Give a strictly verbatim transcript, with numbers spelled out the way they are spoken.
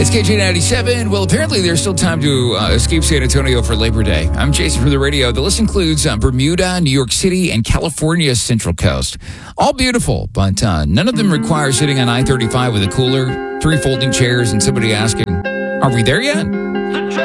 It's K J ninety-seven. Well, apparently there's still time to uh, escape San Antonio for Labor Day. I'm Jason for the radio. The list includes uh, Bermuda, New York City, and California's Central Coast. All beautiful, but uh, none of them require sitting on I thirty-five with a cooler, three folding chairs, and somebody asking, are we there yet?